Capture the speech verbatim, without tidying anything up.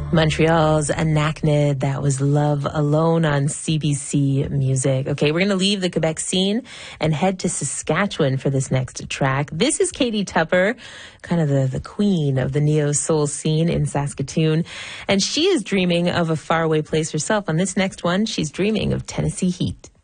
Montreal's Anachnid. That was Love Alone on C B C Music. Okay, we're going to leave the Quebec scene and head to Saskatchewan for this next track. This is Katie Tupper, kind of the, the queen of the neo-soul scene in Saskatoon. And she is dreaming of a faraway place herself. On this next one, she's dreaming of Tennessee Heat.